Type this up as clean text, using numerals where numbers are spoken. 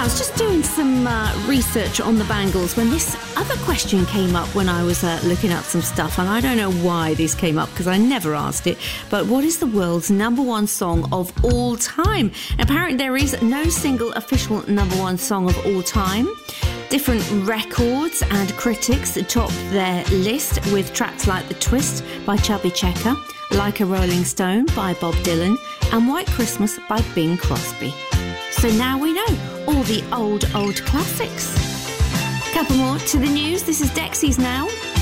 I was just doing some research on the Bangles when this other question came up when I was looking up some stuff, and I don't know why this came up because I never asked it, but what is the world's number one song of all time? Apparently there is no single official number one song of all time. Different records and critics top their list with tracks like The Twist by Chubby Checker, Like a Rolling Stone by Bob Dylan, and White Christmas by Bing Crosby. So now we know all the old classics. Couple more to the news. This is Dexys now.